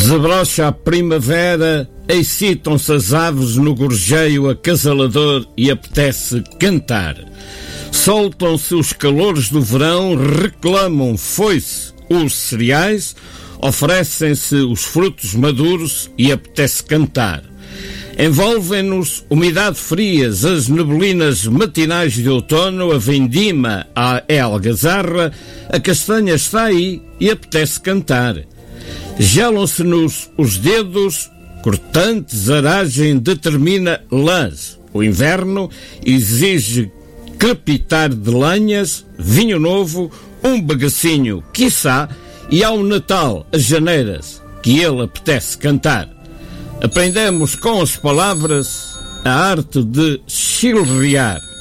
Desabrocha a primavera, excitam-se as aves no gorjeio acasalador e apetece cantar. Soltam-se os calores do verão, reclamam foice os cereais, oferecem-se os frutos maduros e apetece cantar. Envolvem-nos umidade frias, as neblinas matinais de outono, a vindima é algazarra, a castanha está aí e apetece cantar. Gelam-se-nos os dedos, cortantes, aragem determina lãs. O inverno exige crepitar de lenhas, vinho novo, um bagacinho, quiçá, e ao Natal, as janeiras, que ele apetece cantar. Aprendemos com as palavras a arte de chilrear.